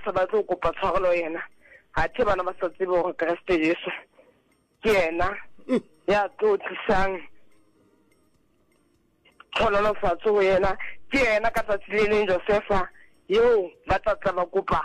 sa batlo kopa tshwarelo yena ha the bana ba sa tsebe hore Kriste Jesu ke yena ya tlo tlisang khololo fatso ho yena ke yena ka tsatsi le leng Josefa yo ba tla ba kopa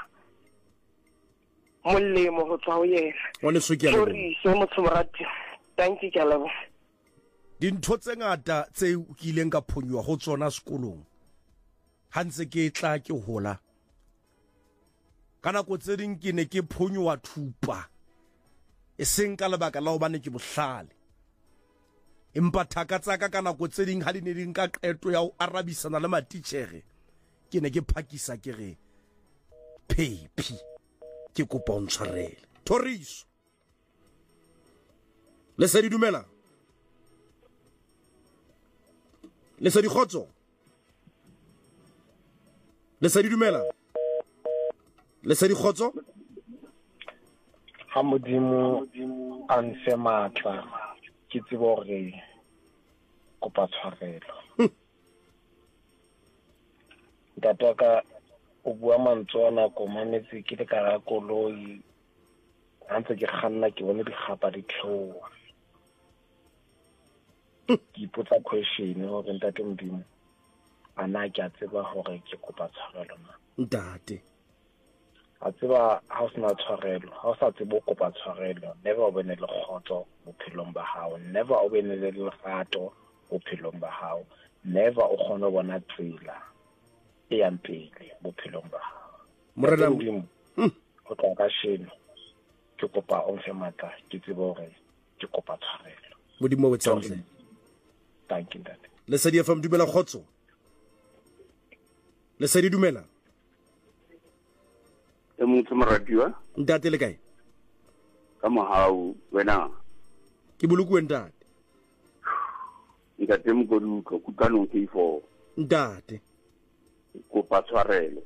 molemo ho tswa ho yena wa lesukelo sorry so motho morati thank you kalabo dintho tse ngata tse o kileng ka phonywa go tsona sekolong ha ntse ke tla ke hola kana go tse ding ke ne ke phonywa thupa e seng ka lebaka la ho bane ke bohlale empa thaka tsaka kana go tse ding ha di ne di nka qeto ya ho arabisana le matitjhere ke ne ke phakisa ke re phephi ke kopa o ntshwarele Thoriso le se di dumela le se di khotso le se di dumela le se di khotso ha modimo a nse matla ke tsebo re kopa tshwarelo dataka o bua mantswana ko mametse ke le ka ga koloi antse ke kganna ke bone digapa di tlhoa ke ipotsa question hore ntate modimo ana ke a tseba hore ke kopa tshwarelo na ntate a tseba ha o sena tshwarelo ha o sa tsebe o kopa tshwarelo never o bene le khotso bophelong ba hao never o bene le lerato bophelong ba hao never o kgone ho bona tsela e yang pele bophelong ba hao morena modimo ho tla ka sheno ke kopa o mfe matla ke tsebe hore ke kopa tshwarelo modimo o tsamse thank you ntate le se di FM dumela khotso le se di dumela e motho moradiwa ntate le kae ka mohau wena ke bulukuwe ntate ntate mokoduka kutlwanong ke ifo ntate kopa tshwarelo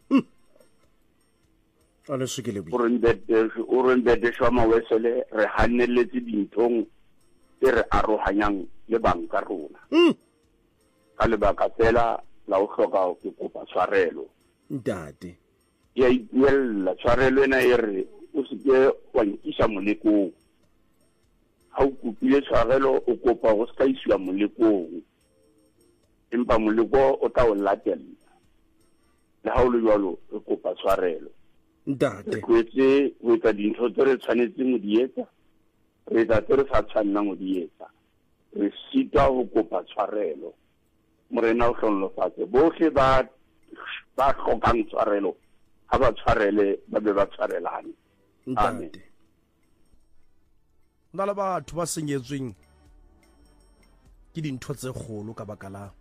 ale sukele bi o rembede shwa mawesele re hanelletse dinthong tse re arohanyang le banka rona ka lebaka fela la o hloka ke kopa tshwarelo ntate ya ipuella tshwarelo ena e re o se ke wa nkisa molekong ha o kopile tshwarelo o kopa go se ka isiwa molekong empa moleko o tla o latella le ha o le jwalo o kopa tshwarelo ntate go etsa dintho tse re tshwanetseng ho di etsa re etsa tse re sa tshwanelang ho di etsa re sitwa ho kopa tshwarelo morena o hlonolofatse bohle ba hlokang tshwarelo ha ba tshwarele ba be ba tshwarelane ntate na le batho ba senyetsweng ke dintho tse kgolo ka baka la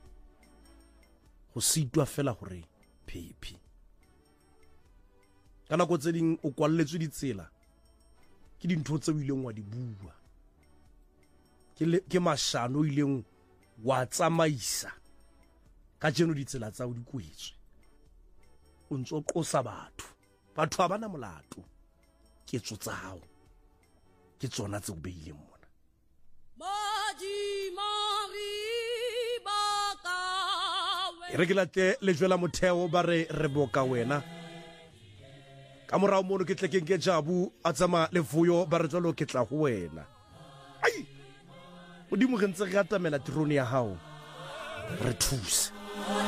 go sitwa fela hore phephi kana go tse ding o kwalletswe ditsela ke dintho tse o ileng wa di bua ke mashano o ileng wa tsamaisa ka jeno ditsela tsa o di kwetswe o ntso qosa batho ha bana molato ke tsotsa hao ke tsona tse o beileng mona re ke late le jwela motheo ba re boka wena ka morao mono ke tle ke jabu a tsama le vuyo ba re tswalo ke tla go wena ai modimo re ntse re atamela tirone ya hao re thuse